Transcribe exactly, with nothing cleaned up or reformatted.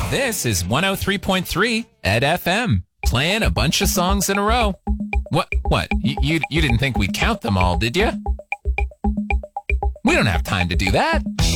This is one oh three point three Ed F M, playing a bunch of songs in a row. What? What? You, you, you didn't think we'd count them all, did you? We don't have time to do that.